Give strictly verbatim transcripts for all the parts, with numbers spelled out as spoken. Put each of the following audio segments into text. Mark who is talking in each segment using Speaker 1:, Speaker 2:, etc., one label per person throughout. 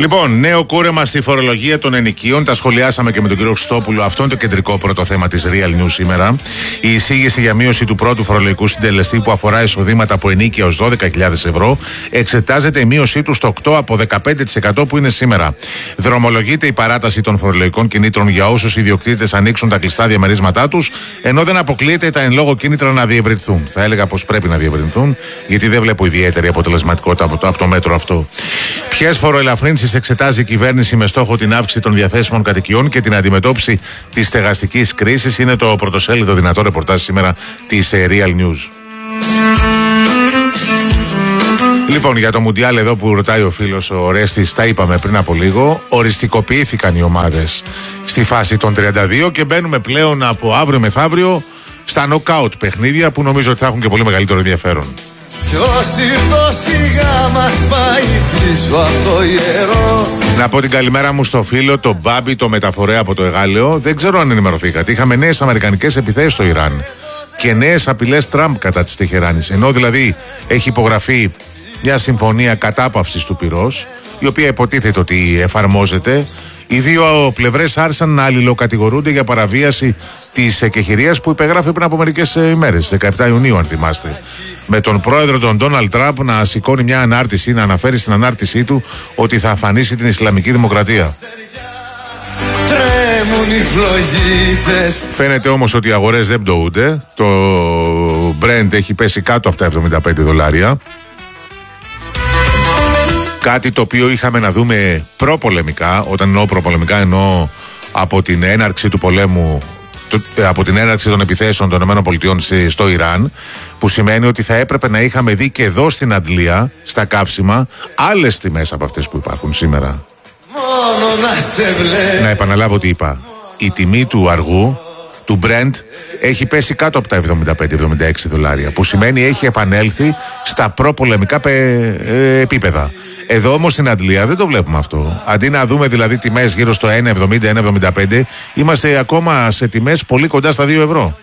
Speaker 1: Λοιπόν, νέο κούρεμα στη φορολογία των ενοικίων. Τα σχολιάσαμε και με τον κύριο Χριστόπουλο. Αυτό είναι το κεντρικό πρώτο θέμα της Real News σήμερα. Η εισήγηση για μείωση του πρώτου φορολογικού συντελεστή που αφορά εισοδήματα από ενίκεια ως δώδεκα χιλιάδες ευρώ εξετάζεται η μείωσή του στο οκτώ από δεκαπέντε τοις εκατό που είναι σήμερα. Δρομολογείται η παράταση των φορολογικών κινήτρων για όσους ιδιοκτήτες ανοίξουν τα κλειστά διαμερίσματά τους, ενώ δεν αποκλείεται τα εν λόγω κίνητρα να διευρυνθούν. Θα έλεγα πως πρέπει να διευρυνθούν, γιατί δεν βλέπω ιδιαίτερη αποτελεσματικότητα από το, από το μέτρο αυτό. Ποιες φοροελαφρύνσεις εξετάζει η κυβέρνηση με στόχο την αύξηση των διαθέσιμων κατοικιών και την αντιμετώπιση της στεγαστικής κρίσης, είναι το πρωτοσέλιδο δυνατό ρεπορτάζ σήμερα της Real News. Λοιπόν, για το Μουντιάλ εδώ που ρωτάει ο φίλος ο Ρέστης, τα είπαμε πριν από λίγο. Οριστικοποιήθηκαν οι ομάδες στη φάση των τριάντα δύο και μπαίνουμε πλέον από αύριο μεθαύριο στα νοκάουτ παιχνίδια που νομίζω ότι θα έχουν και πολύ μεγαλύτερο ενδιαφέρον. Να πω την καλημέρα μου στο φίλο, τον Μπάμπη, το μεταφορέα από το Εγάλεο. Δεν ξέρω αν ενημερωθήκατε. Είχαμε νέες αμερικανικές επιθέσεις στο Ιράν και νέες απειλές Τραμπ κατά της Τεχεράνης. Ενώ δηλαδή έχει υπογραφεί μια συμφωνία κατάπαυσης του πυρός, η οποία υποτίθεται ότι εφαρμόζεται. Οι δύο πλευρές άρχισαν να αλληλοκατηγορούνται για παραβίαση της εκεχηρίας που υπεγράφει πριν από μερικές ημέρες, δεκαεπτά Ιουνίου, αν θυμάστε. Με τον πρόεδρο τον Ντόναλντ Τραμπ να σηκώνει μια ανάρτηση, να αναφέρει στην ανάρτησή του ότι θα αφανίσει την Ισλαμική Δημοκρατία. Φαίνεται όμως ότι οι αγορές δεν πτωούνται. Το Brent έχει πέσει κάτω από τα εβδομήντα πέντε δολάρια. Κάτι το οποίο είχαμε να δούμε προπολεμικά. Όταν εννοώ προπολεμικά, εννοώ από την έναρξη του πολέμου, από την έναρξη των επιθέσεων των ΗΠΑ στο Ιράν, που σημαίνει ότι θα έπρεπε να είχαμε δει και εδώ στην Αντλία, στα καύσιμα, άλλες τιμές από αυτές που υπάρχουν σήμερα. Να επαναλάβω τι είπα. Η τιμή του αργού, του Brent, έχει πέσει κάτω από τα εβδομήντα πέντε εβδομήντα έξι δολάρια, που σημαίνει έχει επανέλθει στα προπολεμικά επίπεδα. Εδώ όμως στην Αντλία δεν το βλέπουμε αυτό. Αντί να δούμε δηλαδή τιμές γύρω στο ένα εβδομήντα ένα εβδομήντα πέντε, είμαστε ακόμα σε τιμές πολύ κοντά στα δύο ευρώ.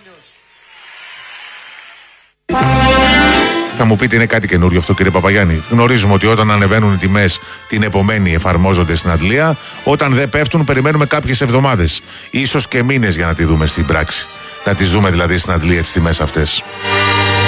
Speaker 1: Θα μου πείτε, είναι κάτι καινούριο αυτό, κύριε Παπαγιάννη? Γνωρίζουμε ότι όταν ανεβαίνουν οι τιμές την επομένη εφαρμόζονται στην Αντλία. Όταν δεν πέφτουν, περιμένουμε κάποιες εβδομάδες, ίσως και μήνες, για να τη δούμε στην πράξη. Να τις δούμε δηλαδή στην Αντλία τις τιμές αυτές.